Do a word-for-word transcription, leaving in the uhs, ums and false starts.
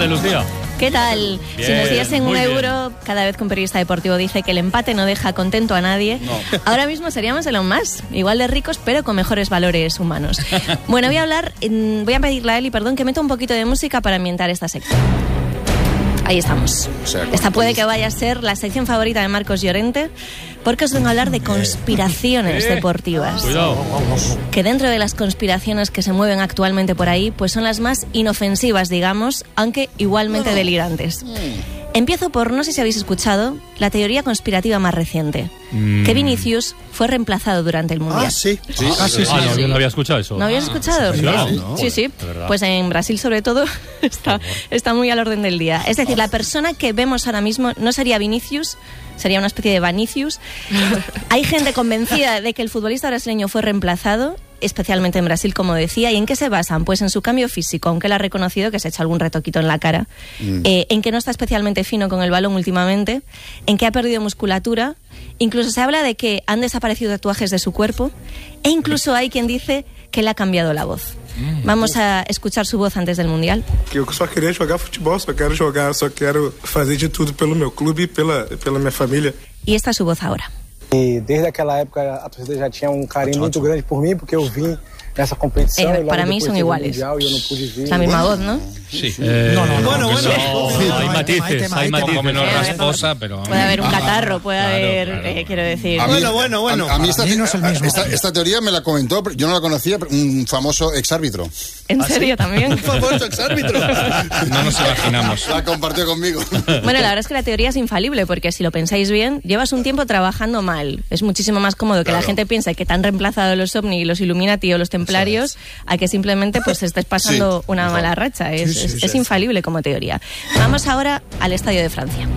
tardes, Lucía. ¿Qué tal? Bien, si nos diesen un bien. euro cada vez que un periodista deportivo dice que el empate no deja contento a nadie, no. Ahora mismo seríamos Elon Musk, igual de ricos, pero con mejores valores humanos. Bueno, voy a hablar, voy a pedirle a Eli, perdón, que meta un poquito de música para ambientar esta sección. Ahí estamos. O sea, esta puede que vaya a ser la sección favorita de Marcos Llorente, porque os vengo a hablar de conspiraciones eh. deportivas. Cuidado. Que dentro de las conspiraciones que se mueven actualmente por ahí, pues son las más inofensivas, digamos, aunque igualmente no. delirantes. Empiezo por, no sé si habéis escuchado, la teoría conspirativa más reciente. Mm. Que Vinicius fue reemplazado durante el Mundial. Ah, sí. Sí, ah, sí, sí, ah, no, sí. Yo no había escuchado eso. ¿No habías escuchado? Sí, claro, no. sí. sí. Pues en Brasil, sobre todo, está, está muy al orden del día. Es decir, la persona que vemos ahora mismo no sería Vinicius, sería una especie de Vanicius. Hay gente convencida de que el futbolista brasileño fue reemplazado, especialmente en Brasil, como decía. ¿Y en qué se basan? Pues en su cambio físico, aunque él ha reconocido que se ha hecho algún retoquito en la cara, mm. eh, en que no está especialmente fino con el balón últimamente, en que ha perdido musculatura, incluso se habla de que han desaparecido tatuajes de su cuerpo, e incluso hay quien dice que le ha cambiado la voz. Mm. Vamos a escuchar su voz antes del Mundial. Que eu só queria jogar futebol, só quero jogar, só quero fazer de tudo pelo meu clube e pela, pela minha família. Y esta es su voz ahora. E desde aquela época a torcida já tinha um carinho muito grande por mim, porque eu vim nessa competição. Eh, para mí son iguales. Es la misma voz, ¿no? Sí. Eh, no, no, no. Bueno, bueno. No, hay matices, hay matices. menos rasposa, pero... Puede haber un catarro, puede claro, haber, claro. Eh, quiero decir... A mí, bueno, bueno, bueno. A, a mí esta, a mí no es el mismo. Esta, esta teoría me la comentó, yo no la conocía, un famoso exárbitro. ¿En serio ¿Ah, sí? también? Un famoso exárbitro. No nos imaginamos. La compartió conmigo. Bueno, la verdad es que la teoría es infalible, porque si lo pensáis bien, llevas un tiempo trabajando mal. Es muchísimo más cómodo que claro. la gente piense que te han reemplazado los OVNI, los Illuminati o los templarios, a que simplemente pues estés pasando sí, una mejor. mala racha. Es, sí, sí, es, sí. es infalible como teoría. Vamos ahora al Estadio de Francia.